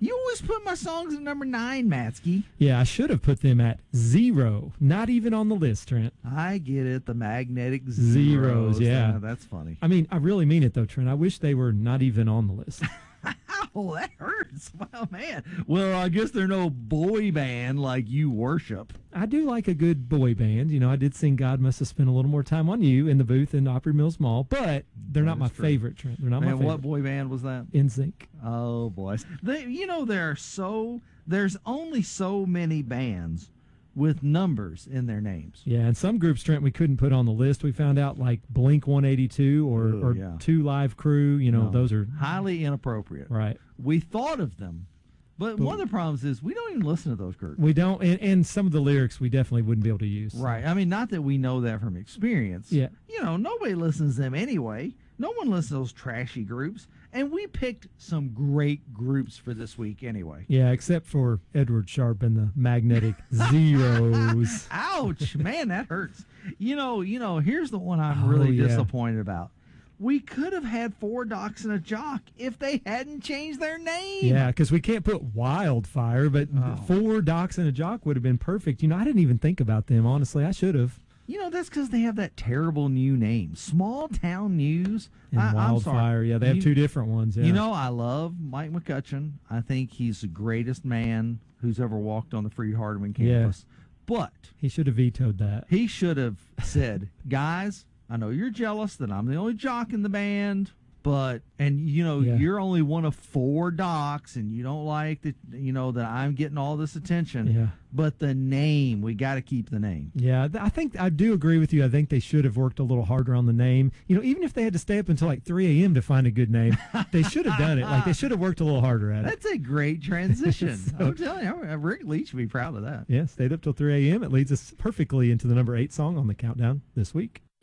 You always put my songs at number 9, Matsky. Yeah, I should have put them at 0. Not even on the list, Trent. I get it. The magnetic Zeros, yeah. That's funny. I mean, I really mean it, though, Trent. I wish they were not even on the list. Ow, that hurts. Well, man. Well, I guess they're no boy band like you worship. I do like a good boy band. You know, I did sing God Must Have Spent a Little More Time on You in the booth in Opry Mills Mall, but they're not my favorite, Trent. They're not my favorite. What boy band was that? NSYNC. Oh, boys. There's only so many bands with numbers in their names. Yeah, and some groups, Trent, we couldn't put on the list. We found out like Blink 182 or Two Live Crew, those are highly inappropriate. Right. We thought of them, but one of the problems is we don't even listen to those groups. We don't, and some of the lyrics we definitely wouldn't be able to use. Right. I mean, not that we know that from experience. Yeah. Nobody listens to them anyway. No one listens to those trashy groups. And we picked some great groups for this week anyway. Yeah, except for Edward Sharpe and the Magnetic Zeros. Ouch, man, that hurts. Here's the one I'm really disappointed about. We could have had 4 Docs and a Jock if they hadn't changed their name. Yeah, because we can't put Wildfire, but 4 Docs and a Jock would have been perfect. I didn't even think about them, honestly. I should have. That's because they have that terrible new name. Small Town News. And Wildfire, yeah, they have 2 different ones. Yeah. I love Mike McCutcheon. I think he's the greatest man who's ever walked on the Freed-Hardeman campus. Yeah. But he should have vetoed that. He should have said, guys, I know you're jealous that I'm the only jock in the band, but you're only one of 4 Docs, and you don't like that that I'm getting all this attention. Yeah. But the name, we got to keep the name. Yeah, I think I do agree with you. I think they should have worked a little harder on the name. Even if they had to stay up until like 3 a.m. to find a good name, they should have done it. Like, they should have worked a little harder at it. That's a great transition. I'm telling you, Rick Leach would be proud of that. Yeah, stayed up till 3 a.m. It leads us perfectly into the number 8 song on the countdown this week.